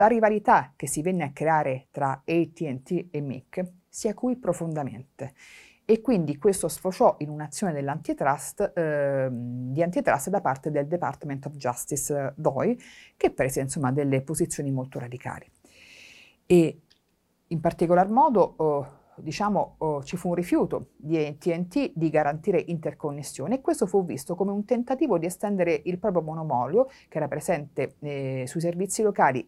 La rivalità che si venne a creare tra AT&T e MIC si acuì profondamente e quindi questo sfociò in un'azione dell'antitrust, di antitrust da parte del Department of Justice DOI, che prese insomma delle posizioni molto radicali. E in particolar modo, ci fu un rifiuto di AT&T di garantire interconnessione e questo fu visto come un tentativo di estendere il proprio monopolio, che era presente sui servizi locali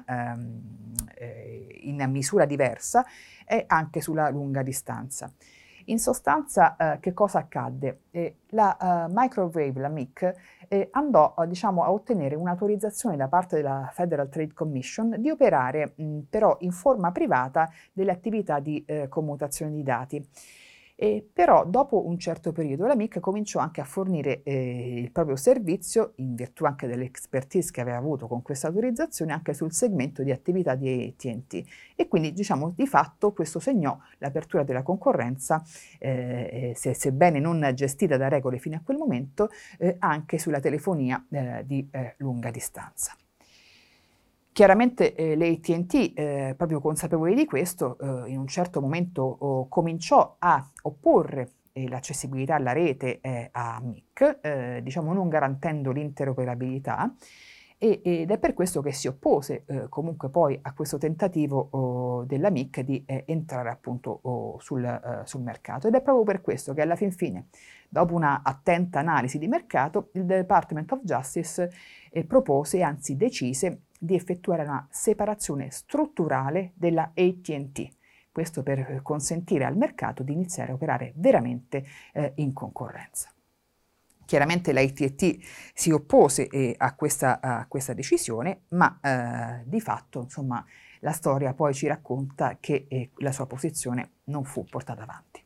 in misura diversa e anche sulla lunga distanza. In sostanza, che cosa accadde? La Microwave, la MIC, andò a ottenere un'autorizzazione da parte della Federal Trade Commission di operare però in forma privata delle attività di commutazione di dati. Però dopo un certo periodo la MIC cominciò anche a fornire il proprio servizio, in virtù anche dell'expertise che aveva avuto con questa autorizzazione, anche sul segmento di attività di AT&T. E quindi di fatto questo segnò l'apertura della concorrenza, sebbene non gestita da regole fino a quel momento, anche sulla telefonia di lunga distanza. Chiaramente le AT&T, proprio consapevoli di questo, in un certo momento cominciò a opporre l'accessibilità alla rete a MIC, non garantendo l'interoperabilità, ed è per questo che si oppose comunque poi a questo tentativo della MIC di entrare appunto sul mercato. Ed è proprio per questo che alla fin fine, dopo una attenta analisi di mercato, il Department of Justice propose, anzi decise, di effettuare una separazione strutturale della AT&T. Questo per consentire al mercato di iniziare a operare veramente in concorrenza. Chiaramente la AT&T si oppose a questa decisione, ma di fatto, insomma, la storia poi ci racconta che la sua posizione non fu portata avanti.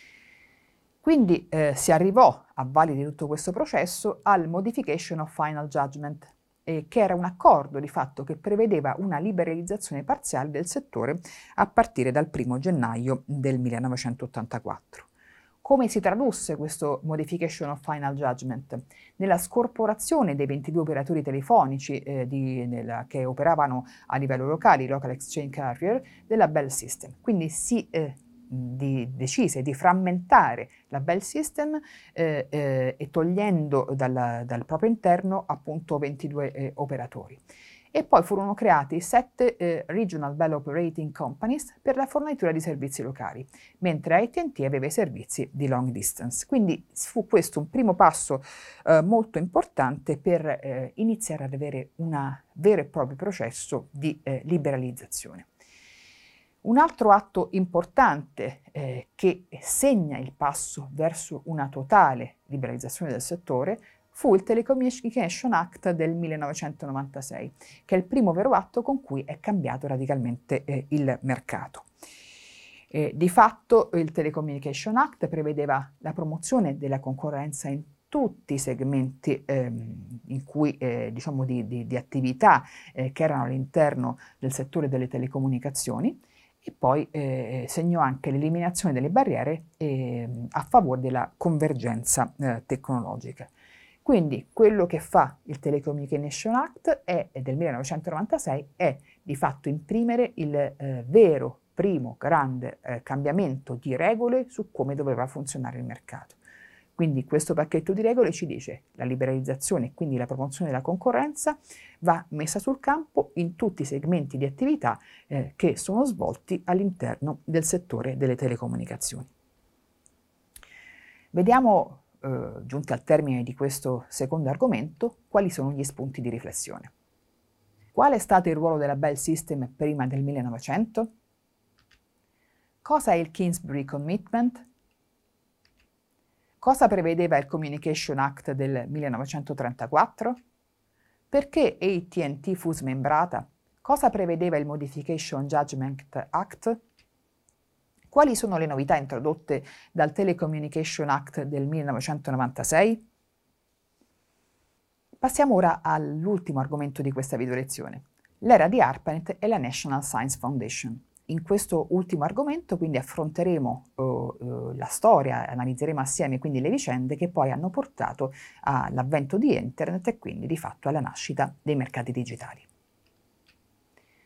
Quindi si arrivò, a valle di tutto questo processo, al Modification of Final Judgment, che era un accordo di fatto che prevedeva una liberalizzazione parziale del settore a partire dal 1 gennaio del 1984. Come si tradusse questo Modification of Final Judgment? Nella scorporazione dei 22 operatori telefonici che operavano a livello locale, i Local Exchange Carrier, della Bell System. Quindi si decise di frammentare la Bell System e togliendo dal proprio interno appunto 22 operatori. E poi furono creati 7 Regional Bell Operating Companies per la fornitura di servizi locali, mentre AT&T aveva i servizi di long distance. Quindi fu questo un primo passo molto importante per iniziare ad avere un vero e proprio processo di liberalizzazione. Un altro atto importante che segna il passo verso una totale liberalizzazione del settore fu il Telecommunication Act del 1996, che è il primo vero atto con cui è cambiato radicalmente il mercato. Di fatto il Telecommunication Act prevedeva la promozione della concorrenza in tutti i segmenti in cui, di attività che erano all'interno del settore delle telecomunicazioni, e poi segnò anche l'eliminazione delle barriere a favore della convergenza tecnologica. Quindi quello che fa il Telecommunication Act del 1996 è di fatto imprimere il vero primo grande cambiamento di regole su come doveva funzionare il mercato. Quindi questo pacchetto di regole ci dice la liberalizzazione e quindi la promozione della concorrenza va messa sul campo in tutti i segmenti di attività che sono svolti all'interno del settore delle telecomunicazioni. Vediamo, giunti al termine di questo secondo argomento, quali sono gli spunti di riflessione. Qual è stato il ruolo della Bell System prima del 1900? Cosa è il Kingsbury Commitment? Cosa prevedeva il Communication Act del 1934? Perché AT&T fu smembrata? Cosa prevedeva il Modification Judgment Act? Quali sono le novità introdotte dal Telecommunication Act del 1996? Passiamo ora all'ultimo argomento di questa video lezione, l'era di ARPANET e la National Science Foundation. In questo ultimo argomento quindi affronteremo la storia, analizzeremo assieme quindi le vicende che poi hanno portato all'avvento di Internet e quindi di fatto alla nascita dei mercati digitali.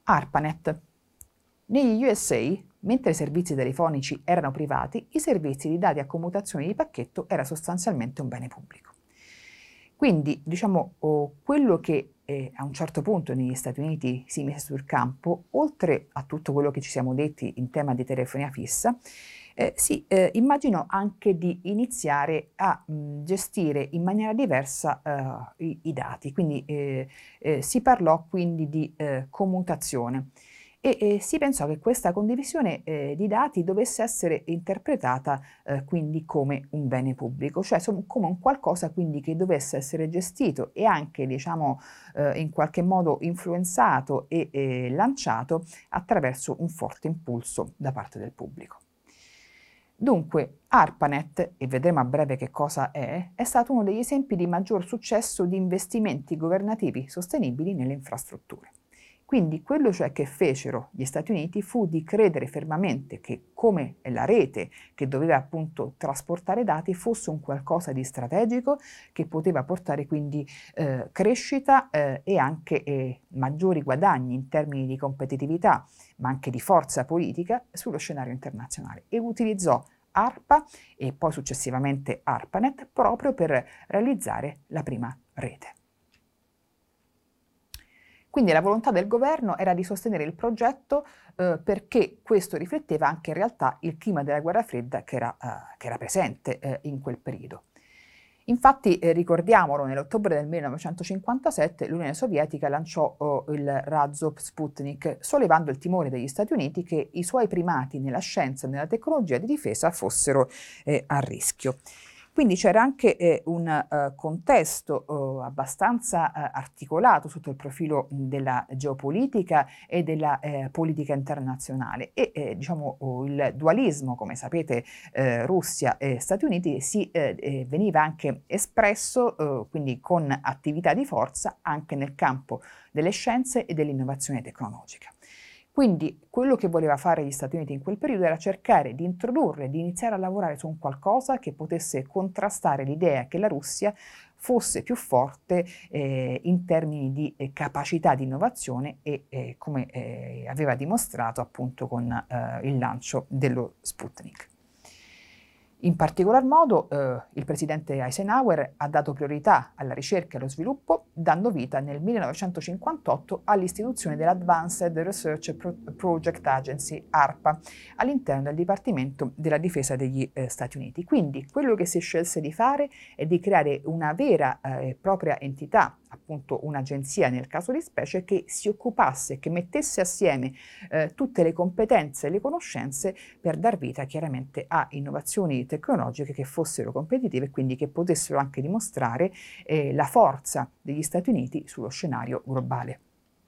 ARPANET. Negli USA, mentre i servizi telefonici erano privati, i servizi di dati a commutazione di pacchetto era sostanzialmente un bene pubblico. Quindi, quello che a un certo punto negli Stati Uniti si mise sul campo, oltre a tutto quello che ci siamo detti in tema di telefonia fissa, si immaginò anche di iniziare a gestire in maniera diversa i dati. Quindi si parlò quindi di commutazione. E si pensò che questa condivisione di dati dovesse essere interpretata quindi come un bene pubblico, cioè come un qualcosa quindi che dovesse essere gestito e anche in qualche modo influenzato e lanciato attraverso un forte impulso da parte del pubblico. Dunque, ARPANET, e vedremo a breve che cosa è stato uno degli esempi di maggior successo di investimenti governativi sostenibili nelle infrastrutture. Quindi quello cioè che fecero gli Stati Uniti fu di credere fermamente che come la rete che doveva appunto trasportare dati fosse un qualcosa di strategico che poteva portare quindi crescita e anche maggiori guadagni in termini di competitività, ma anche di forza politica sullo scenario internazionale, e utilizzò ARPA e poi successivamente ARPANET proprio per realizzare la prima rete. Quindi la volontà del governo era di sostenere il progetto perché questo rifletteva anche in realtà il clima della guerra fredda che era presente in quel periodo. Infatti, ricordiamolo, nell'ottobre del 1957 l'Unione Sovietica lanciò il razzo Sputnik, sollevando il timore degli Stati Uniti che i suoi primati nella scienza e nella tecnologia di difesa fossero a rischio. Quindi c'era anche un contesto abbastanza articolato sotto il profilo della geopolitica e della politica internazionale e il dualismo, come sapete, Russia e Stati Uniti veniva anche espresso quindi con attività di forza anche nel campo delle scienze e dell'innovazione tecnologica. Quindi quello che voleva fare gli Stati Uniti in quel periodo era cercare di introdurre, di iniziare a lavorare su un qualcosa che potesse contrastare l'idea che la Russia fosse più forte in termini di capacità di innovazione e come aveva dimostrato appunto con il lancio dello Sputnik. In particolar modo il presidente Eisenhower ha dato priorità alla ricerca e allo sviluppo, dando vita nel 1958 all'istituzione dell'Advanced Research Project Agency, ARPA, all'interno del Dipartimento della Difesa degli Stati Uniti. Quindi quello che si scelse di fare è di creare una vera e propria entità, appunto un'agenzia nel caso di specie, che si occupasse, che mettesse assieme tutte le competenze e le conoscenze per dar vita chiaramente a innovazioni tecnologiche che fossero competitive e quindi che potessero anche dimostrare la forza degli Stati Uniti sullo scenario globale.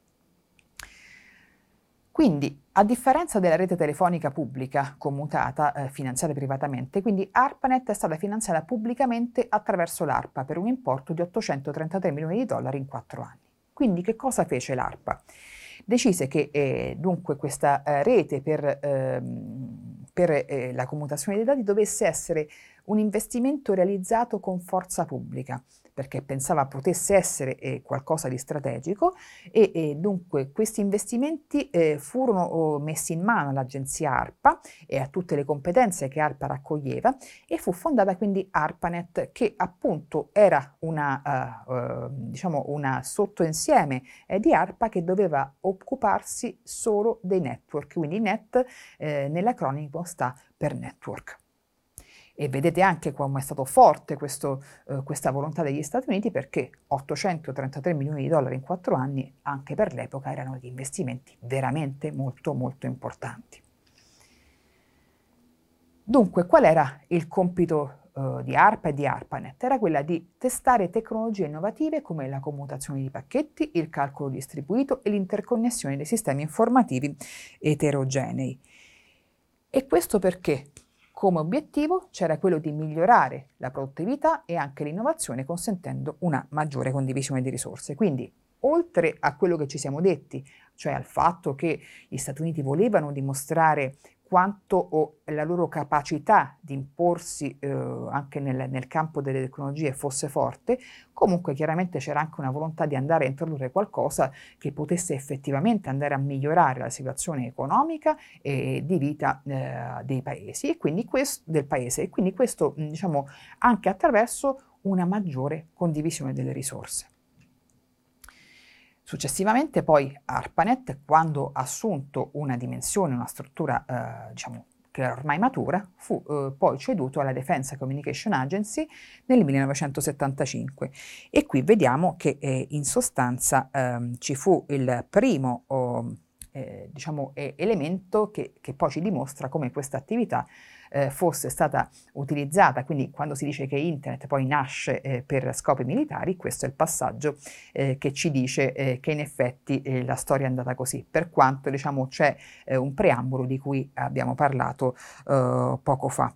Quindi, a differenza della rete telefonica pubblica commutata, finanziata privatamente, quindi ARPANET è stata finanziata pubblicamente attraverso l'ARPA per un importo di 833 milioni di dollari in 4 anni. Quindi che cosa fece l'ARPA? Decise che dunque questa rete per la commutazione dei dati dovesse essere un investimento realizzato con forza pubblica, perché pensava potesse essere qualcosa di strategico e dunque questi investimenti furono messi in mano all'agenzia ARPA e a tutte le competenze che ARPA raccoglieva e fu fondata quindi ARPANET, che appunto era una sottoinsieme di ARPA che doveva occuparsi solo dei network, quindi NET nell'acronimo sta per network. E vedete anche come è stato forte questa volontà degli Stati Uniti, perché 833 milioni di dollari in 4 anni, anche per l'epoca, erano degli investimenti veramente molto molto importanti. Dunque, qual era il compito di ARPA e di ARPANET? Era quella di testare tecnologie innovative come la commutazione di pacchetti, il calcolo distribuito e l'interconnessione dei sistemi informativi eterogenei. E questo perché? Come obiettivo c'era quello di migliorare la produttività e anche l'innovazione, consentendo una maggiore condivisione di risorse. Quindi, oltre a quello che ci siamo detti, cioè al fatto che gli Stati Uniti volevano dimostrare quanto la loro capacità di imporsi anche nel campo delle tecnologie fosse forte, comunque chiaramente c'era anche una volontà di andare a introdurre qualcosa che potesse effettivamente andare a migliorare la situazione economica e di vita dei paesi e quindi del paese e quindi questo diciamo anche attraverso una maggiore condivisione delle risorse. Successivamente poi ARPANET, quando ha assunto una dimensione, una struttura diciamo, che era ormai matura, fu poi ceduto alla Defense Communication Agency nel 1975 e qui vediamo che in sostanza ci fu il primo diciamo, elemento che poi ci dimostra come questa attività fosse stata utilizzata, quindi quando si dice che Internet poi nasce per scopi militari, questo è il passaggio che ci dice che in effetti la storia è andata così, per quanto diciamo c'è un preambolo di cui abbiamo parlato poco fa.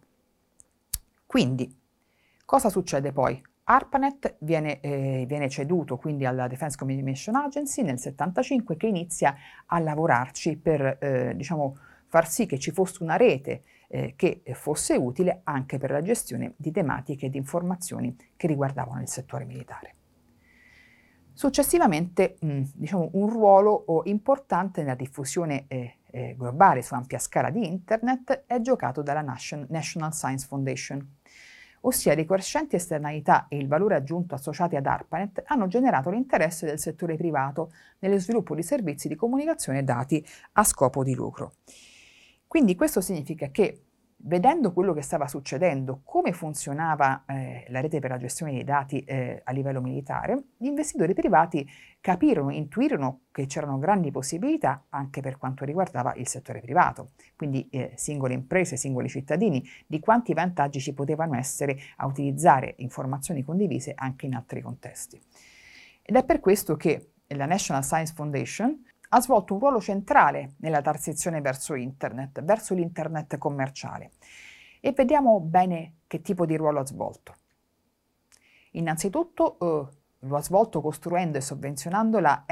Quindi, cosa succede poi? ARPANET viene ceduto quindi alla Defense Communication Agency nel 1975 che inizia a lavorarci per diciamo, far sì che ci fosse una rete che fosse utile anche per la gestione di tematiche e di informazioni che riguardavano il settore militare. Successivamente diciamo, un ruolo importante nella diffusione globale su ampia scala di Internet è giocato dalla National Science Foundation, ossia le crescenti esternalità e il valore aggiunto associati ad ARPANET hanno generato l'interesse del settore privato nello sviluppo di servizi di comunicazione dati a scopo di lucro. Quindi questo significa che, vedendo quello che stava succedendo, come funzionava la rete per la gestione dei dati a livello militare, gli investitori privati capirono, intuirono che c'erano grandi possibilità anche per quanto riguardava il settore privato, quindi singole imprese, singoli cittadini, di quanti vantaggi ci potevano essere a utilizzare informazioni condivise anche in altri contesti. Ed è per questo che la National Science Foundation ha svolto un ruolo centrale nella transizione verso Internet, verso l'Internet commerciale. E vediamo bene che tipo di ruolo ha svolto. Innanzitutto lo ha svolto costruendo e sovvenzionando la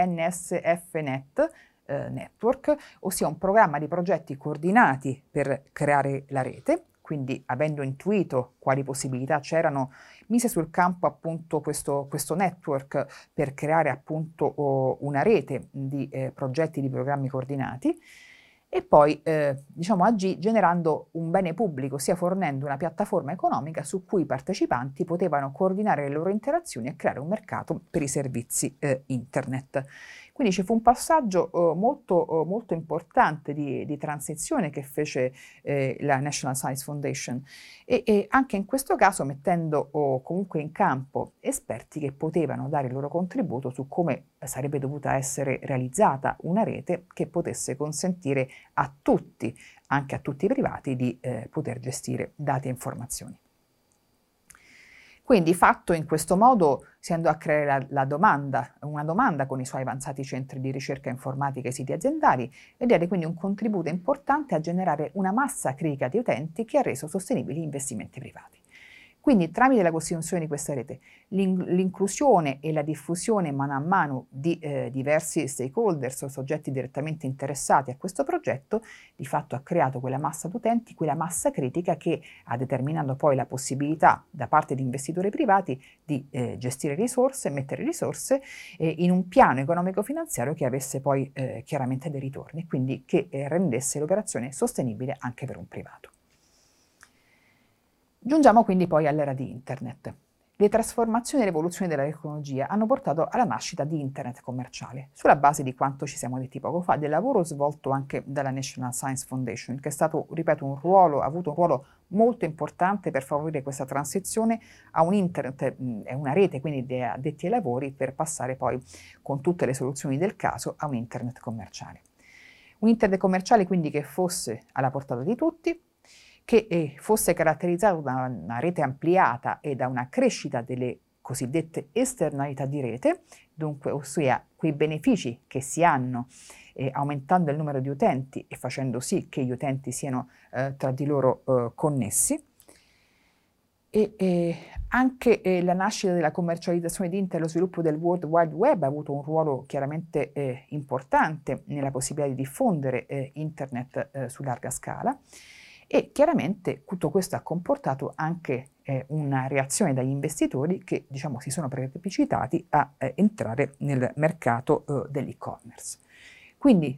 NSFNet Network, ossia un programma di progetti coordinati per creare la rete, quindi avendo intuito quali possibilità c'erano, mise sul campo appunto questo network per creare appunto una rete di progetti di programmi coordinati e poi diciamo agì generando un bene pubblico, ossia fornendo una piattaforma economica su cui i partecipanti potevano coordinare le loro interazioni e creare un mercato per i servizi internet. Quindi ci fu un passaggio molto importante di transizione che fece la National Science Foundation e anche in questo caso mettendo comunque in campo esperti che potevano dare il loro contributo su come sarebbe dovuta essere realizzata una rete che potesse consentire a tutti, anche a tutti i privati, di poter gestire dati e informazioni. Quindi fatto in questo modo si andò a creare una domanda con i suoi avanzati centri di ricerca informatica e siti aziendali e diede quindi un contributo importante a generare una massa critica di utenti che ha reso sostenibili gli investimenti privati. Quindi tramite la costituzione di questa rete, l'inclusione e la diffusione mano a mano di diversi stakeholders o soggetti direttamente interessati a questo progetto, di fatto ha creato quella massa d'utenti, quella massa critica che ha determinato poi la possibilità da parte di investitori privati di gestire risorse, mettere risorse in un piano economico-finanziario che avesse poi chiaramente dei ritorni, quindi che rendesse l'operazione sostenibile anche per un privato. Giungiamo quindi poi all'era di Internet. Le trasformazioni e l'evoluzione della tecnologia hanno portato alla nascita di Internet commerciale, sulla base di quanto ci siamo detti poco fa, del lavoro svolto anche dalla National Science Foundation, che è stato, ripeto, ha avuto un ruolo molto importante per favorire questa transizione a un Internet e una rete quindi di addetti ai lavori per passare poi con tutte le soluzioni del caso a un Internet commerciale. Un Internet commerciale quindi che fosse alla portata di tutti, che fosse caratterizzato da una rete ampliata e da una crescita delle cosiddette esternalità di rete, dunque ossia quei benefici che si hanno aumentando il numero di utenti e facendo sì che gli utenti siano tra di loro connessi, E anche la nascita della commercializzazione di Internet e lo sviluppo del World Wide Web ha avuto un ruolo chiaramente importante nella possibilità di diffondere Internet su larga scala, e chiaramente tutto questo ha comportato anche una reazione dagli investitori che, diciamo, si sono precipitati a entrare nel mercato dell'e-commerce. Quindi